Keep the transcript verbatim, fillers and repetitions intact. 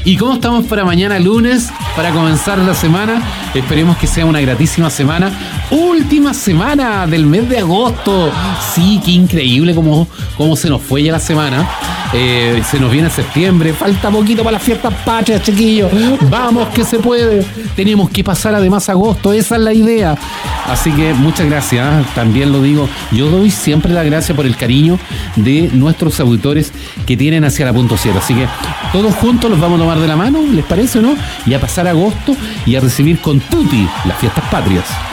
¿Y cómo estamos para mañana lunes? Para comenzar la semana, esperemos que sea una gratísima semana. Última semana del mes de agosto. Sí, qué increíble cómo, cómo se nos fue ya la semana. Eh, se nos viene septiembre, falta poquito para las fiestas patrias, chiquillos. Vamos que se puede. Tenemos que pasar además agosto, esa es la idea. Así que muchas gracias, ¿eh? También lo digo, yo doy siempre la gracia por el cariño de nuestros auditores que tienen hacia la punto cero. Así que todos juntos los vamos a tomar de la mano, ¿les parece o no? Y a pasar agosto y a recibir con tutti las fiestas patrias.